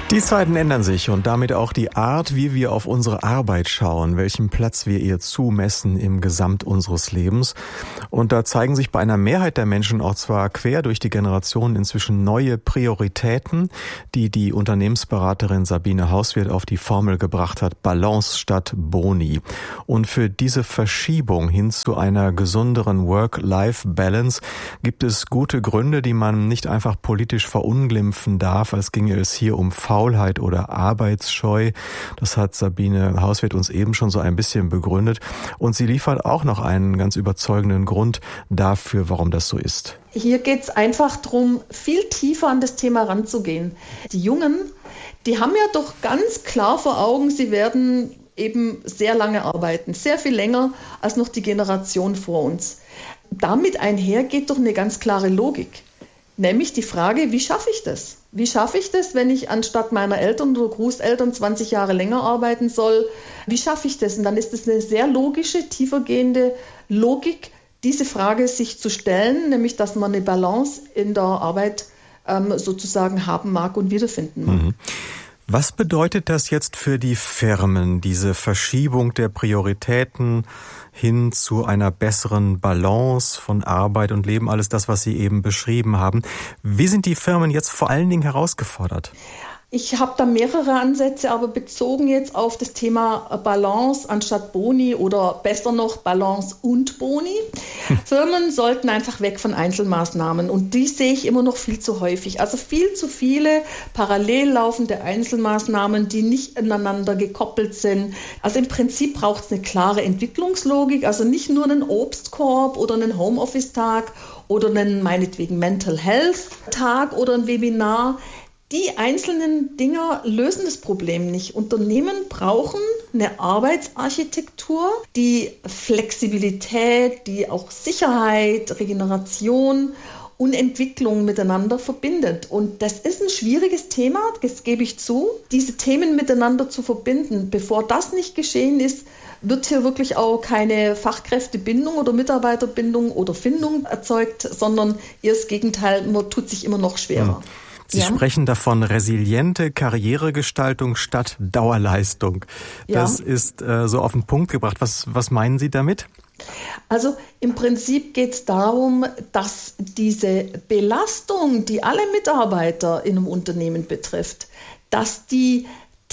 Die Zeiten ändern sich und damit auch die Art, wie wir auf unsere Arbeit schauen, welchen Platz wir ihr zumessen im Gesamt unseres Lebens. Und da zeigen sich bei einer Mehrheit der Menschen auch zwar quer durch die Generationen inzwischen neue Prioritäten, die die Unternehmensberaterin Sabine Hauswirth auf die Formel gebracht hat: Balance statt Boni. Und für diese Verschiebung hin zu einer gesünderen Work-Life-Balance gibt es gute Gründe, die man nicht einfach politisch verunglimpfen darf, als ginge es hier um Faulheit oder Arbeitsscheu. Das hat Sabine Hauswirth uns eben schon so ein bisschen begründet. Und sie liefert auch noch einen ganz überzeugenden Grund dafür, warum das so ist. Hier geht es einfach darum, viel tiefer an das Thema ranzugehen. Die Jungen, die haben ja doch ganz klar vor Augen, sie werden eben sehr lange arbeiten, sehr viel länger als noch die Generation vor uns. Damit einher geht doch eine ganz klare Logik. Nämlich die Frage, wie schaffe ich das? Wie schaffe ich das, wenn ich anstatt meiner Eltern oder Großeltern 20 Jahre länger arbeiten soll? Wie schaffe ich das? Und dann ist es eine sehr logische, tiefergehende Logik, diese Frage sich zu stellen, nämlich dass man eine Balance in der Arbeit sozusagen haben mag und wiederfinden mag. Mhm. Was bedeutet das jetzt für die Firmen, diese Verschiebung der Prioritäten hin zu einer besseren Balance von Arbeit und Leben, alles das, was Sie eben beschrieben haben? Wie sind die Firmen jetzt vor allen Dingen herausgefordert? Ich habe da mehrere Ansätze, aber bezogen jetzt auf das Thema Balance anstatt Boni oder besser noch Balance und Boni. Firmen sollten einfach weg von Einzelmaßnahmen und die sehe ich immer noch viel zu häufig. Also viel zu viele parallel laufende Einzelmaßnahmen, die nicht ineinander gekoppelt sind. Also im Prinzip braucht es eine klare Entwicklungslogik, also nicht nur einen Obstkorb oder einen Homeoffice-Tag oder einen meinetwegen Mental Health-Tag oder ein Webinar. Die einzelnen Dinger lösen das Problem nicht. Unternehmen brauchen eine Arbeitsarchitektur, die Flexibilität, die auch Sicherheit, Regeneration und Entwicklung miteinander verbindet. Und das ist ein schwieriges Thema, das gebe ich zu, diese Themen miteinander zu verbinden. Bevor das nicht geschehen ist, wird hier wirklich auch keine Fachkräftebindung oder Mitarbeiterbindung oder Findung erzeugt, sondern eher das Gegenteil, man tut sich immer noch schwerer. Sie sprechen davon resiliente Karrieregestaltung statt Dauerleistung. Das ist so auf den Punkt gebracht. Was meinen Sie damit? Also im Prinzip geht es darum, dass diese Belastung, die alle Mitarbeiter in einem Unternehmen betrifft, dass die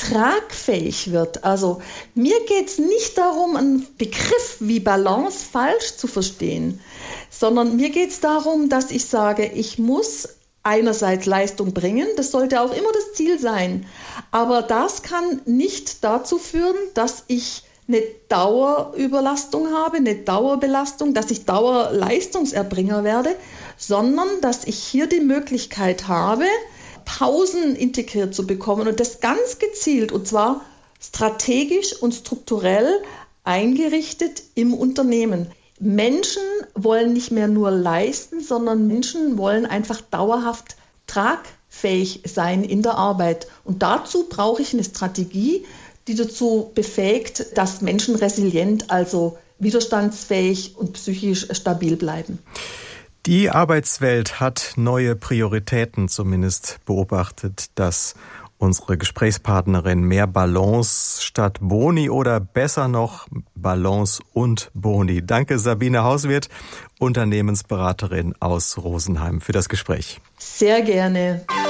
tragfähig wird. Also mir geht es nicht darum, einen Begriff wie Balance falsch zu verstehen, sondern mir geht es darum, dass ich sage, ich muss einerseits Leistung bringen, das sollte auch immer das Ziel sein, aber das kann nicht dazu führen, dass ich eine Dauerüberlastung habe, eine Dauerbelastung, dass ich Dauerleistungserbringer werde, sondern dass ich hier die Möglichkeit habe, Pausen integriert zu bekommen und das ganz gezielt und zwar strategisch und strukturell eingerichtet im Unternehmen. Menschen wollen nicht mehr nur leisten, sondern Menschen wollen einfach dauerhaft tragfähig sein in der Arbeit. Und dazu brauche ich eine Strategie, die dazu befähigt, dass Menschen resilient, also widerstandsfähig und psychisch stabil bleiben. Die Arbeitswelt hat neue Prioritäten zumindest beobachtet, dass unsere Gesprächspartnerin mehr Balance statt Boni oder besser noch Balance und Boni. Danke Sabine Hauswirth, Unternehmensberaterin aus Rosenheim, für das Gespräch. Sehr gerne.